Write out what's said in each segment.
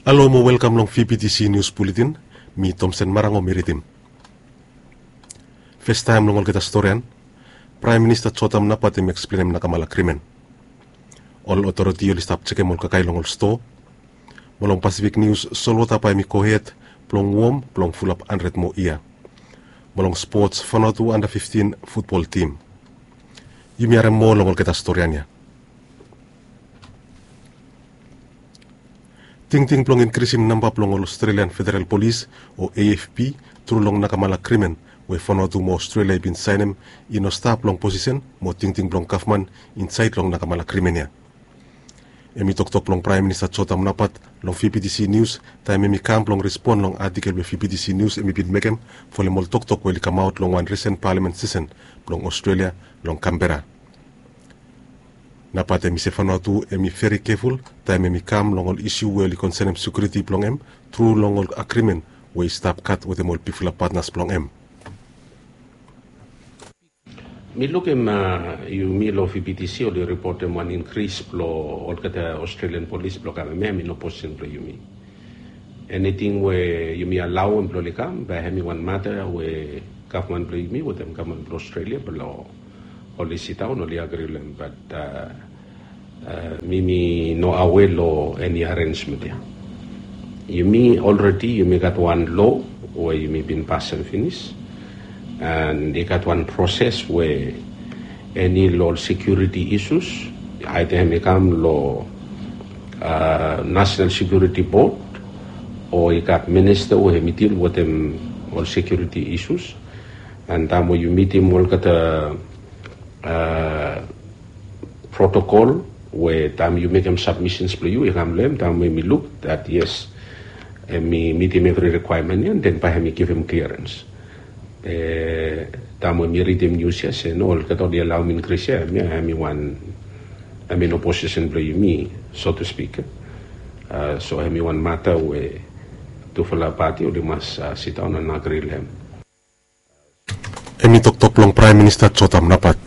Alo mo welcome long VPTC News Bulletin, mi Thompson Marango Miritim. First time long kita storyan, Prime Minister Chotam na pati explain na kamala krimen. All authority yoli stop check mol kakay long sto. Molong Pacific News solo tapay mi kohet, plong warm, plong full up 100 mo iya. Molong sports fanatu under 15 football team. Yumi are mo long kita storyan ya. Ting plong increasing number plong Australian Federal Police o AFP trulong nakamala krimen we fanatu mo Australia bin signem ino sta plong position mo ting plong kafman inside long nakamala krimen ya. Emi tok plong Prime Minister Chotam napat long VPTC News time emi kam plong respond long article be VPTC News emi bid mekem fole mol tok we come out long one recent parliament session plong Australia long Canberra. Napat emi se fanatu emi very careful time emi kam long all issue we concern security plong em through long all agreement we stop cut with them all people partners plong em. Mi look you me lo VPTC or the report one increase plo all kata Australian police plo kami me no position plo you me. Anything where you me allow em plo likam by hemi one matter where government plo you me with them government plo Australia plo policy town no li agree lem but me no aware lo any arrangement ya. You me already you me got one law where you me been passed and finished. And they got one process where any law security issues either become law national security board or you got minister who deal with them all security issues and then when you meet him all got a protocol where time you make them submissions for you can learn time when we look that yes and me meet him every requirement and then by him give him clearance. Tamo mi read them news yes and all kat all allow me increase I mean opposition play me so to speak so I mean one matter where to follow party or must sit down and agree them. Emi tok long Prime Minister Chotam napat.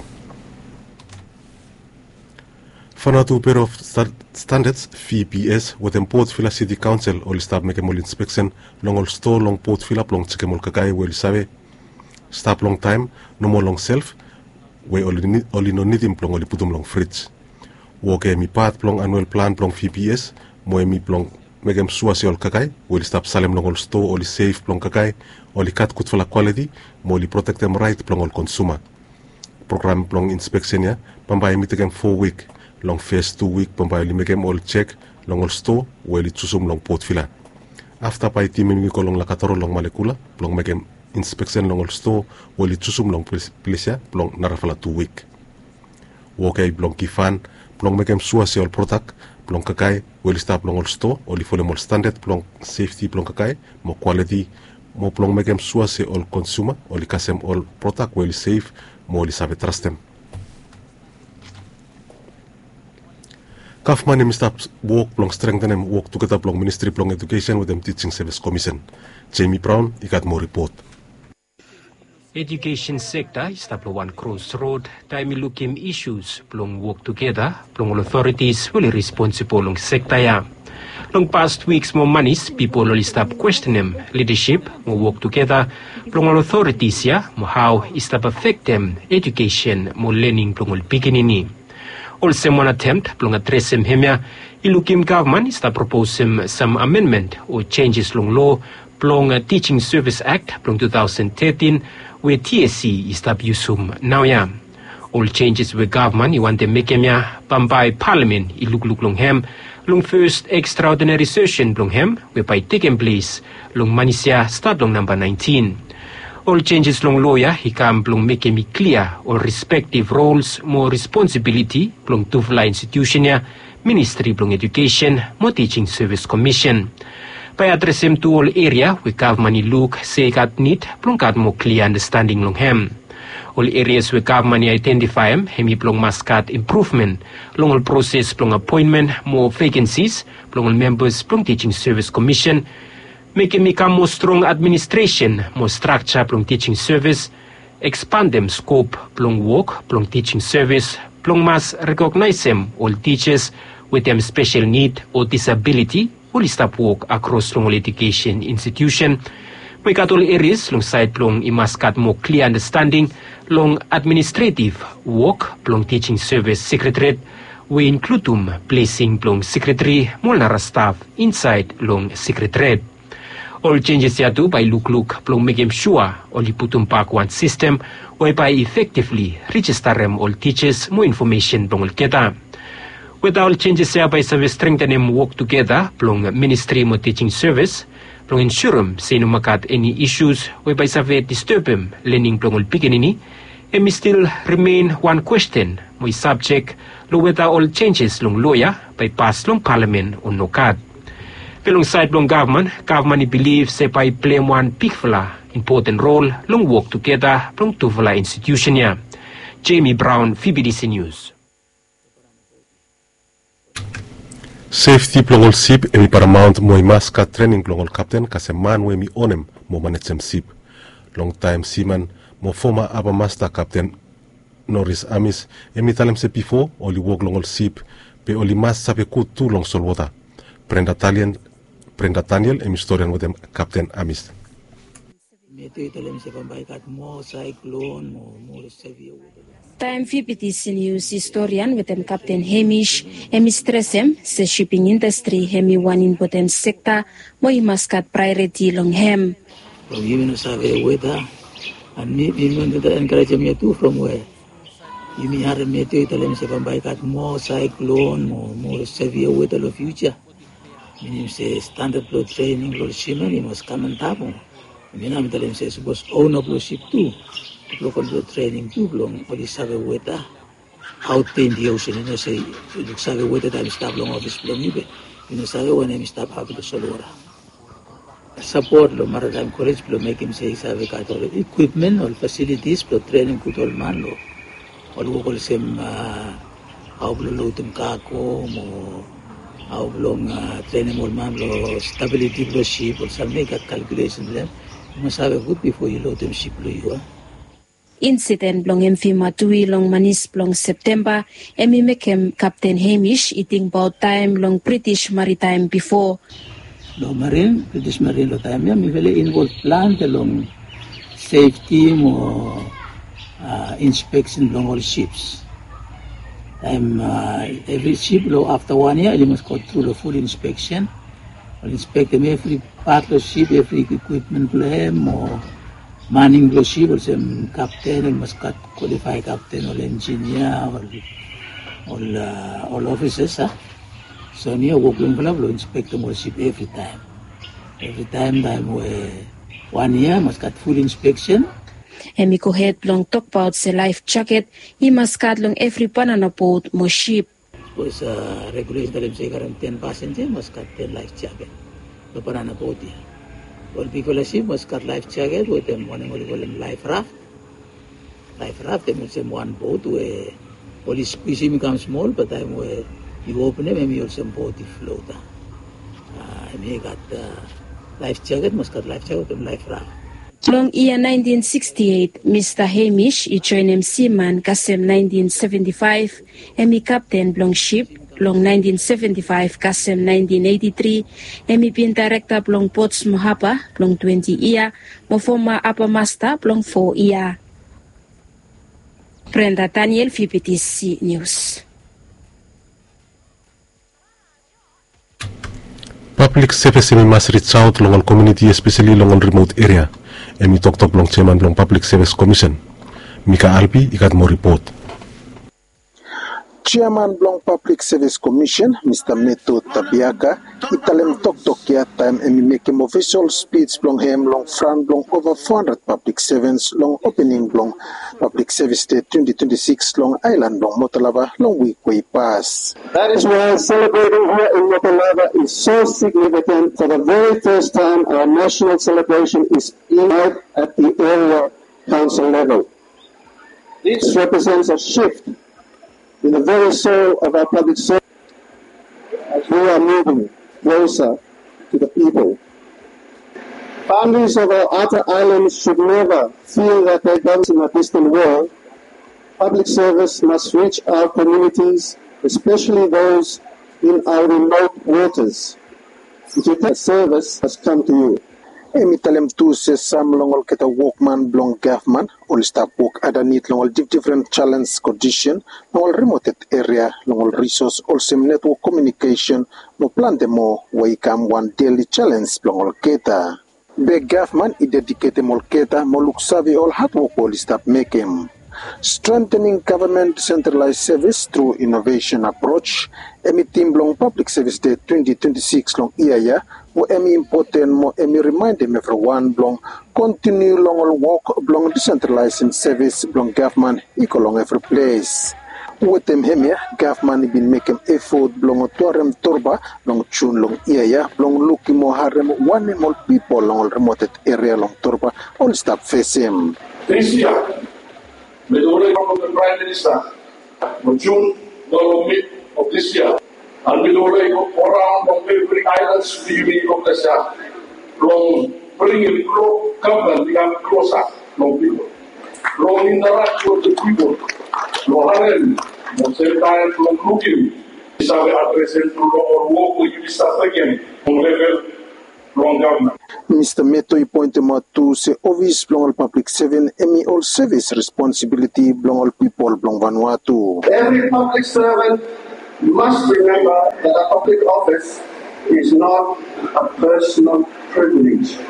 Fanatu pair of standards VPS with them Port Vila City Council all stop make mol inspection long all store long Port Vila plong check mol kakay well sabe. Stop long time, no more long self, we only no need him plong only put him long fridge. Woke mi part plong annual plan plong VPS, mo mi plong megem suasi ol kakay, will stop salem long all store, only safe plong kakay, only cut good for la quality, mo only protect them right plong all consumer. Program plong inspection ya, pambay mi tegem 4 week, long first 2 week, pambay li megem all check, long all store, will it susum long Port Vila. After pay team mi ko long la kataro long malekula, plong megem inspection long all store wali susum long polisia plong narafala 2 week. Wokai plong kifan plong megem suasi all product plong kakay wali stop long all store wali follow more standard plong safety plong kakay mo quality mo plong megem suasi all consumer wali kasem all product wali safe mo wali sabe trust them. Kafman im stop work plong strengthen them work together plong Ministry plong Education with them Teaching Service Commission. Jamie Brown ikat more report. Education sector is the one crossroad time looking issues plong work together plong authorities will responsible long sector ya. Long past weeks more monies people will stop questioning leadership more work together plong authorities ya more how is that affect them education more learning plong beginning. Also one attempt plong address him ya ilukim government is the propose some amendment or changes long law plong Teaching Service Act plong 2013 where TSC is tab yusum now ya. All changes with government you want to make him ya by parliament iluk long hem long first extraordinary session long hem whereby taking place long manisia start long number 19. All changes long lawyer he come long make me clear all respective roles more responsibility long tufla institution ya Ministry plong Education mo Teaching Service Commission. By address him to all area we government look say got need plong got more clear understanding long hem. All areas we government identify hemi plong maskat improvement long all process plong appointment more vacancies plong all members plong Teaching Service Commission make him become more strong administration more structure plong teaching service expand them scope plong work plong teaching service plong mas recognize them all teachers with them special need or disability will stop work across long education institution. We got all areas long side long must got more clear understanding long administrative work long teaching service secretariat. We include placing long secretary mulnara staff inside long secretariat. All changes here do by look plong making sure only putum back one system whereby effectively register them all teachers more information plong kita. With all changes here by service strengthening work together plong ministry mo teaching service plong ensure say no makat any issues whereby survey disturb them learning plong all beginning and may still remain one question my subject lo whether all changes long lawyer by pass long parliament or no card. Alongside long government believes they by play one big important role long work together long two institution ya. Jamie Brown, VBDC News. Safety plongol sip emi paramount mo imaska training plongol captain kasi man we mi onem mo manetsem sip. Long time seaman mo former aba master captain Norris Amis emi talem se before oli wog longol sip pe oli mas sape kut tu long solwota. Brenda Daniel emi historian with them Captain Amis. Time VPTC News historian with them Captain Hamish, emi stressem se shipping industry hemi one important sector mo imaskat priority long hem. From even survey weather and me the encourage me too from where you may have me to tell them se pambaikat more cyclone more severe weather in the future. Meaning say standard flow training flow shipment it must come and tapo. Meaning I'm telling say suppose own up flow ship too. Local flow training too long for the survey weather out in the ocean. You know say look survey weather time stop long office flow maybe. You know survey when I stop happy to solora. Support lo maritime college lo make him say survey kat all equipment or facilities flow training kut all man lo. All local same how flow lutum kako mo how long training all man lo stability lo ship or some make a calculation then you must have a good before you load them ship lo you. Incident blong emfima tui long manis blong September emi mekem Captain Hamish eating about time long British Maritime before. Lo marine British Marine lo time ya mi vele involved plan long safety mo inspection long all ships. Every ship lo after 1 year you must go through the full inspection. Or inspect them every part of the ship, every equipment plan or manning the ship or some captain or must qualify captain or engineer or all officers. So near work long inspect them all ship every time. Every time we 1 year must got full inspection. Emi ko head long talk about the life jacket, he must cut long every banana boat mo ship. Because regulation dalam say 10 passenger must cut 10 life jacket. The banana boat here. All people ship must cut life jacket with them one only call them life raft. Life raft they must have one boat where only squeeze becomes small, but time where you open them and you also boat float. And he got life jacket must cut life jacket with them life raft. Long year 1968, Mr. Hamish, he joined him seaman Kasem 1975, emi captain long ship, long 1975 Kasem 1983, emi bin director long ports Mohapa, long 20 year, mo former upper master long 4 year. Brenda Daniel, VPTC News. Public service emi mas reach out long community especially long remote area. Emi talk long chairman long Public Service Commission. Mika Alpi ikat mo report. Chairman Blong Public Service Commission, Mr. Meto Tabiaka, italem tok ya time emi make him official speech blong hem long front blong over 400 public servants long opening blong Public Service Day 2026 long island blong Motalava long week way pass. That is why celebrating here in Motalava is so significant. For the very first time, our national celebration is being held at the area council level. This represents a shift in the very soul of our public service as we are moving closer to the people. Families of our outer islands should never feel that they're done in a distant world. Public service must reach our communities, especially those in our remote waters. The service has come to you. Emitalem tu se sam longol keta workman blong government ol stop work adanit longol different challenge condition longol remote area longol resource also network communication mo plan demo way come one daily challenge longol keta be government I dedicate mol keta mo look savvy all hard work ol stop making strengthening government decentralized service through innovation approach team long public service day 2026 long iya mo important mo remind them everyone long continue long work long decentralizing service long government equal long every place with them here government been making effort long torem torba long chun long iya long looking mo harem one more people long remote area long torba all stop face him this year with order from the Prime Minister on June mid of this year, and with order around from every islands to the of the South, from bringing government become closer from people, from interact with the people, from having, from same time, from looking, is our address to our work with you start again on level from government. Mr. Meto pointed out to say obvious blong public service all service responsibility blong all people blong Vanuatu. Every public servant must remember that a public office is not a personal privilege.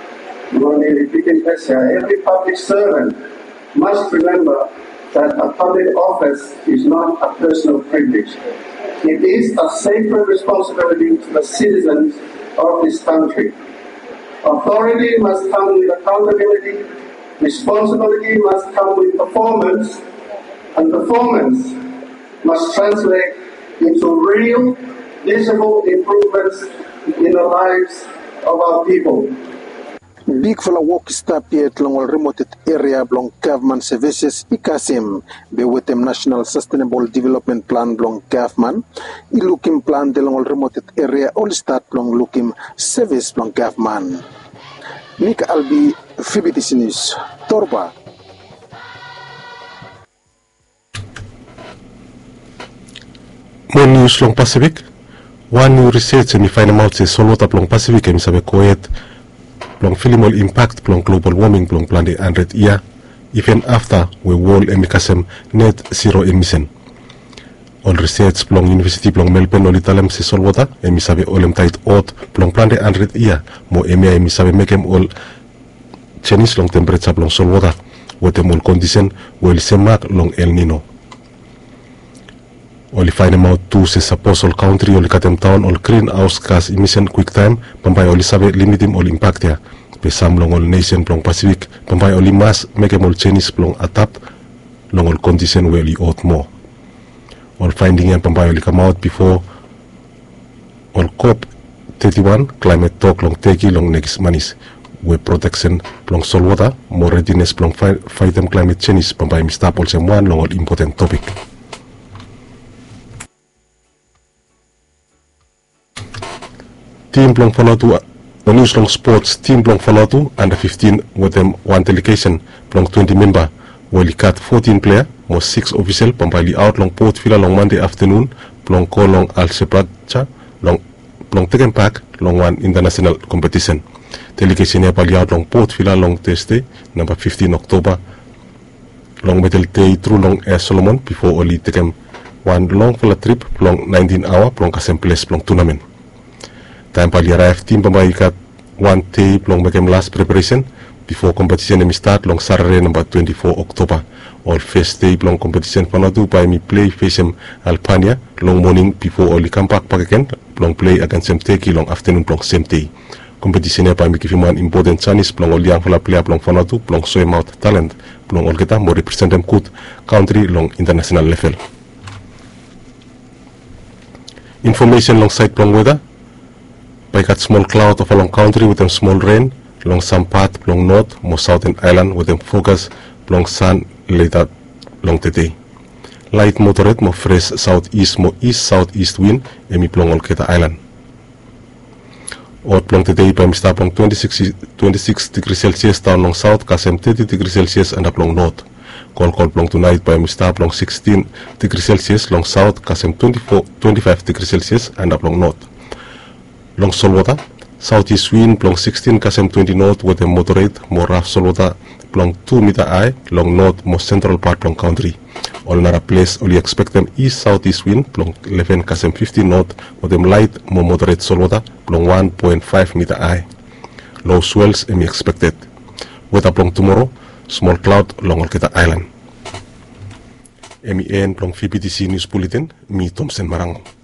Every public servant must remember that a public office is not a personal privilege. It is a sacred responsibility to the citizens of this country. Authority must come with accountability, responsibility must come with performance, and performance must translate into real, visible improvements in the lives of our people. Big fella work stop yet long remote area blong government services ikasim be with them national sustainable development plan blong government looking plan de long remote area all start blong looking service blong government Nika Albi FBTC News Torba. More news long Pacific. One new research and find out say Solwata long Pacific and sabe quiet long film impact long global warming long plan the 100 year even after we wall emikasem net zero emission. All research long University long Melbourne olitalem se Solwata emisabe olem tight out long plan the 100 year mo emia emisabe mekem all Chinese long temperature long Solwata with them all condition will semak long El Nino. Oli find them out to se suppose all country oli katem town all greenhouse gas emission quick time pambay oli sabe limitim all impact ya pe sam long all nation long Pacific pambay oli mas make all Chinese long adapt long all condition where oli out more all finding yan pambay oli come out before all COP 31 climate talk long teki long next manis we protection long Solwata more readiness long fight them climate change pambay mistap all sem one long all important topic. Team Blong Falatu, the news long sports, Team Blong Falatu, under 15 with them one delegation, Blong 20 member, where he cut 14 player, was 6 official, Pampali out long Port Vila long Monday afternoon, Blong Ko long Al Sepracha, long Taken Pack, long one international competition. Delegation Nepali out long Port Vila long Thursday, number 15 October, long Metal Day through long Air Solomon, before only taken one long for a trip, long 19 hour, Blong Kasem Place, Blong tournament. Time pali arrive team pambai kat one day long became last preparation before competition and start long Saturday number 24 October. All first day long competition panadu by me play face him Alpania long morning before only come back again long play against them take long afternoon long same day. Competition by me give him one important Chinese long all young for player long panadu long show him out talent long all kita more represent them good country long international level. Information long site long weather. By got small cloud of a long country with them small rain, long some part, long north, more southern island with them focus, long sun later, long today. Light moderate, more fresh southeast, more east southeast wind, emi plong all Keta Island. Out long today by Mr. Plong 26 degrees Celsius down long south, Kasem 30 degrees Celsius and up long north. Call plong tonight by Mr. Plong 16 degrees Celsius long south, Kasem 25 degrees Celsius and up long north. Long Solwata, southeast wind blowing 16 km 20 knot with a moderate, more rough Solwata blowing 2 meter high, long north, more central part long country. All another place, only expect them east southeast wind blowing 11 km 15 knot with them light, more moderate Solwata blowing 1.5 meter high. Low swells may expected. Weather blowing tomorrow, small cloud long Olketa Island. MEN blowing VPTC News Bulletin, me Thompson Marango.